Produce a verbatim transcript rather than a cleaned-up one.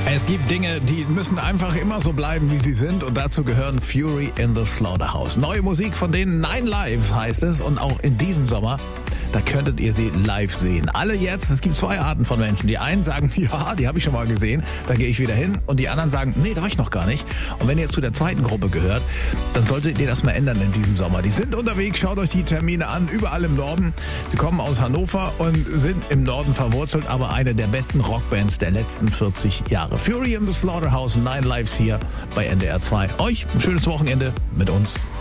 Es gibt Dinge, die müssen einfach immer so bleiben, wie sie sind, und dazu gehören Fury in the Slaughterhouse. Neue Musik von denen, Nine Lives heißt es, und auch in diesem Sommer, da könntet ihr sie live sehen. Alle jetzt, es gibt zwei Arten von Menschen. Die einen sagen, ja, die habe ich schon mal gesehen, da gehe ich wieder hin. Und die anderen sagen, nee, da war ich noch gar nicht. Und wenn ihr zu der zweiten Gruppe gehört, dann solltet ihr das mal ändern in diesem Sommer. Die sind unterwegs, schaut euch die Termine an, überall im Norden. Sie kommen aus Hannover und sind im Norden verwurzelt, aber eine der besten Rockbands der letzten vierzig Jahre. Fury in the Slaughterhouse, Nine Lives hier bei N D R zwei. Euch ein schönes Wochenende mit uns.